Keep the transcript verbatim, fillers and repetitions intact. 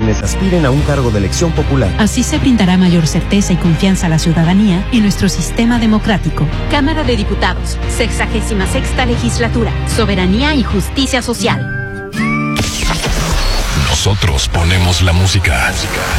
quienes aspiren a un cargo de elección popular. Así se brindará mayor certeza y confianza a la ciudadanía en nuestro sistema democrático. Cámara de Diputados, sexagésima sexta legislatura, soberanía y justicia social. Nosotros ponemos la música.